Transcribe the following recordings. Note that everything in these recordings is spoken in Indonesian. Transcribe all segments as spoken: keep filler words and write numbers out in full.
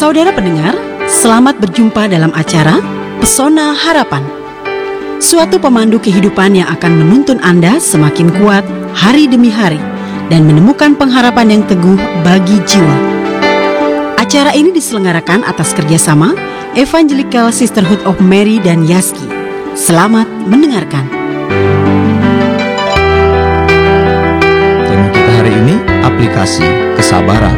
Saudara pendengar, selamat berjumpa dalam acara Pesona Harapan. Suatu pemandu kehidupan yang akan menuntun Anda semakin kuat hari demi hari dan menemukan pengharapan yang teguh bagi jiwa. Acara ini diselenggarakan atas kerjasama Evangelical Sisterhood of Mary dan Yaski. Selamat mendengarkan. Tema kita hari ini, aplikasi kesabaran.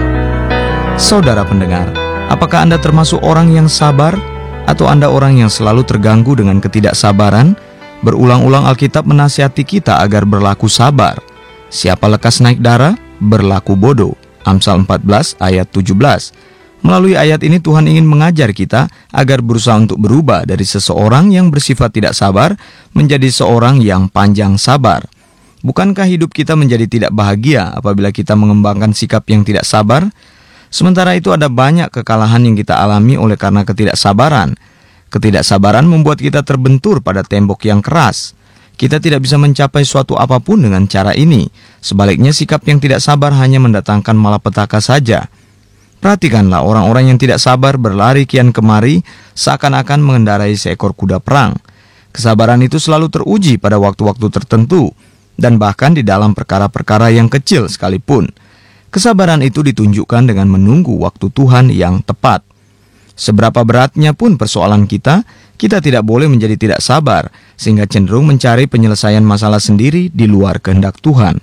Saudara pendengar, apakah Anda termasuk orang yang sabar? Atau Anda orang yang selalu terganggu dengan ketidaksabaran? Berulang-ulang Alkitab menasihati kita agar berlaku sabar. Siapa lekas naik darah, berlaku bodoh. Amsal empat belas ayat tujuh belas. Melalui ayat ini Tuhan ingin mengajar kita agar berusaha untuk berubah dari seseorang yang bersifat tidak sabar menjadi seorang yang panjang sabar. Bukankah hidup kita menjadi tidak bahagia apabila kita mengembangkan sikap yang tidak sabar? Sementara itu ada banyak kekalahan yang kita alami oleh karena ketidaksabaran. Ketidaksabaran membuat kita terbentur pada tembok yang keras. Kita tidak bisa mencapai suatu apapun dengan cara ini. Sebaliknya sikap yang tidak sabar hanya mendatangkan malapetaka saja. Perhatikanlah orang-orang yang tidak sabar berlari kian kemari seakan-akan mengendarai seekor kuda perang. Kesabaran itu selalu teruji pada waktu-waktu tertentu dan bahkan di dalam perkara-perkara yang kecil sekalipun. Kesabaran itu ditunjukkan dengan menunggu waktu Tuhan yang tepat. Seberapa beratnya pun persoalan kita, kita tidak boleh menjadi tidak sabar, sehingga cenderung mencari penyelesaian masalah sendiri di luar kehendak Tuhan.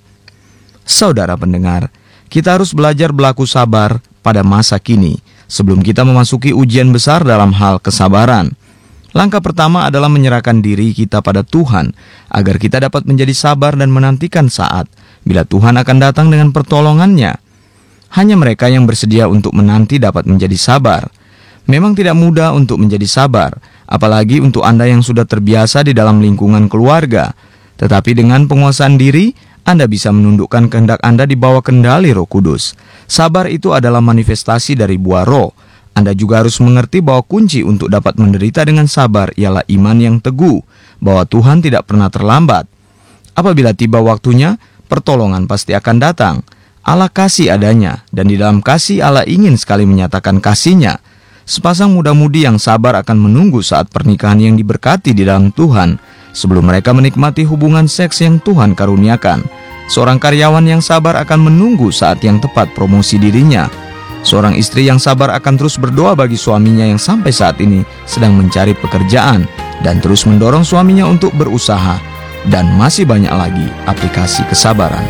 Saudara pendengar, kita harus belajar berlaku sabar pada masa kini, sebelum kita memasuki ujian besar dalam hal kesabaran. Langkah pertama adalah menyerahkan diri kita pada Tuhan, agar kita dapat menjadi sabar dan menantikan saat bila Tuhan akan datang dengan pertolongannya. Hanya mereka yang bersedia untuk menanti dapat menjadi sabar. Memang tidak mudah untuk menjadi sabar, apalagi untuk Anda yang sudah terbiasa di dalam lingkungan keluarga. Tetapi dengan penguasaan diri, Anda bisa menundukkan kehendak Anda di bawah kendali Roh Kudus. Sabar itu adalah manifestasi dari buah roh. Anda juga harus mengerti bahwa kunci untuk dapat menderita dengan sabar ialah iman yang teguh, bahwa Tuhan tidak pernah terlambat. Apabila tiba waktunya, pertolongan pasti akan datang. Allah kasih adanya, dan di dalam kasih Allah ingin sekali menyatakan kasih-Nya. Sepasang muda-mudi yang sabar akan menunggu saat pernikahan yang diberkati di dalam Tuhan, sebelum mereka menikmati hubungan seks yang Tuhan karuniakan. Seorang karyawan yang sabar akan menunggu saat yang tepat promosi dirinya. Seorang istri yang sabar akan terus berdoa bagi suaminya yang sampai saat ini sedang mencari pekerjaan, dan terus mendorong suaminya untuk berusaha. Dan masih banyak lagi aplikasi kesabaran.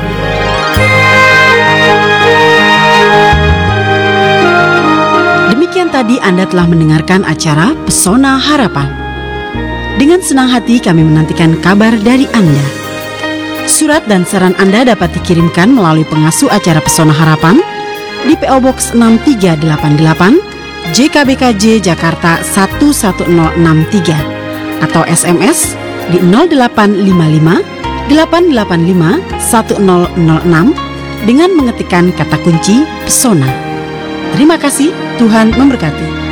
Demikian tadi Anda telah mendengarkan acara Pesona Harapan. Dengan senang hati kami menantikan kabar dari Anda. Surat dan saran Anda dapat dikirimkan melalui pengasuh acara Pesona Harapan di P O Box enam tiga delapan delapan J K B K J Jakarta satu satu nol enam tiga atau S M S di nol delapan lima lima delapan delapan lima satu nol nol enam dengan mengetikkan kata kunci Pesona. Terima kasih, Tuhan memberkati.